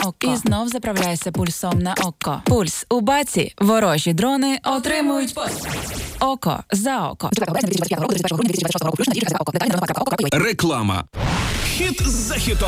око. І знов заправляйся пульсом на око. Пульс у баці. Ворожі дрони отримують око за око. Реклама. Хіт за хітом.